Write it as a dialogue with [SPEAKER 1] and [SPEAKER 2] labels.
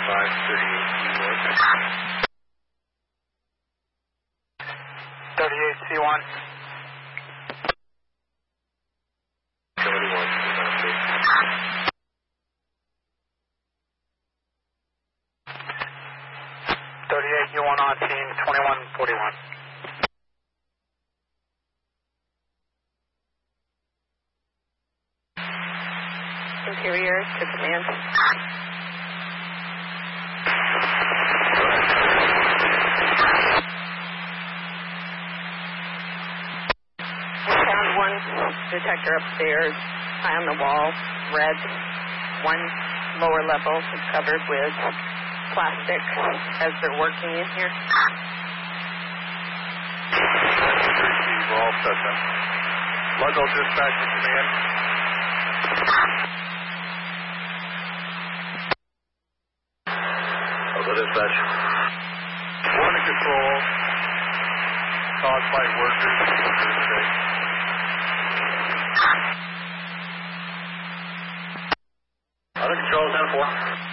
[SPEAKER 1] 38C1. 38, you want on team 2141.
[SPEAKER 2] Interior to command. We found one detector upstairs, high on the wall, red. One lower level is covered with plastic as they're working in here.
[SPEAKER 1] We're all set then. Ludlow dispatch to command. Ludlow dispatch. One to control. Caused by workers. Other control 10-4.